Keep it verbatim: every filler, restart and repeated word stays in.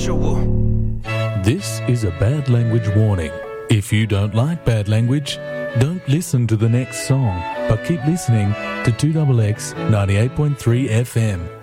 usual. This is a bad language warning. If you don't like bad language, don't listen to the next song, but keep listening to two X X ninety-eight point three F M.